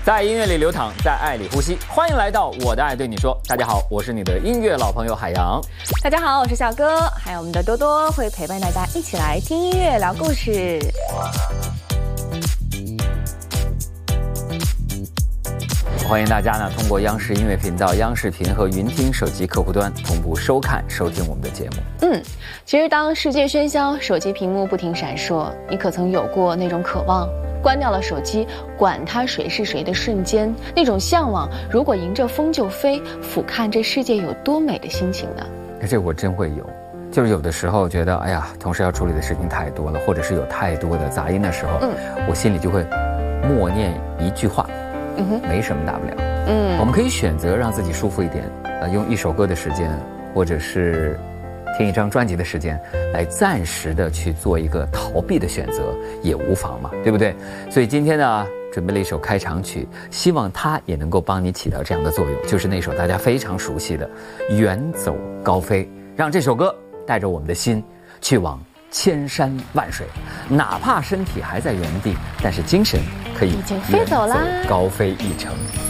在音乐里流淌，在爱里呼吸。欢迎来到我的爱对你说。大家好，我是你的音乐老朋友海洋。 大家好，我是小哥，还有我们的多多会陪伴大家一起来听音乐、聊故事。 欢迎大家呢通过央视音乐频道、央视频和云听手机客户端同步收看、收听我们的节目。 其实当世界喧嚣，手机屏幕不停闪烁，你可曾有过那种渴望？关掉了手机，管他谁是谁的瞬间，那种向往，如果迎着风就飞，俯瞰这世界有多美的心情呢？ 这我真会有，就是有的时候觉得，哎呀，同时要处理的事情太多了，或者是有太多的杂音的时候，我心里就会默念一句话，没什么大不了。我们可以选择让自己舒服一点，用一首歌的时间，或者是听一张专辑的时间，来暂时的去做一个逃避的选择，也无妨嘛，对不对？所以今天呢，准备了一首开场曲，希望它也能够帮你起到这样的作用，就是那首大家非常熟悉的《远走高飞》，让这首歌带着我们的心去往千山万水，哪怕身体还在原地，但是精神可以已经飞走啦， 高飞一程。